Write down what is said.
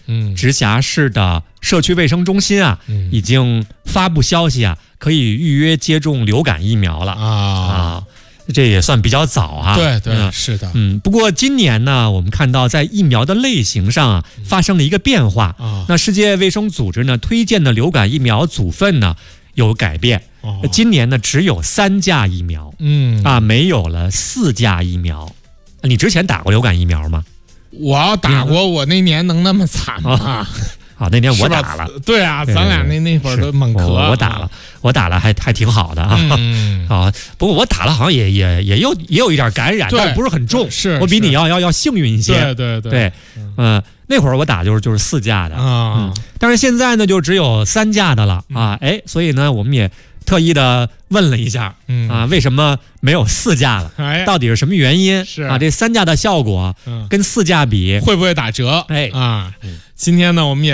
直辖市的社区卫生中心啊，已经发布消息啊，可以预约接种流感疫苗了啊。这也算比较早啊。 对，是的。 不过今年呢，我们看到在疫苗的类型上啊，发生了一个变化啊。那世界卫生组织呢推荐的流感疫苗组分呢有改变。今年呢只有3价疫苗，没有了4价疫苗。你之前打过流感疫苗吗？ 我打过，我那年能那么惨吗？ 那年我打了。 对啊，咱俩那会儿都猛咳。 我打了还挺好的啊。不过我打了好像也有一点感染，但不是很重。我比你要幸运一些。对，那会儿我打就是4价的啊，但是现在呢就只有3价的了啊。所以呢我们也特意的问了一下为什么没有4价了？到底是什么原因？这3价的效果跟4价比会不会打折？今天呢我们也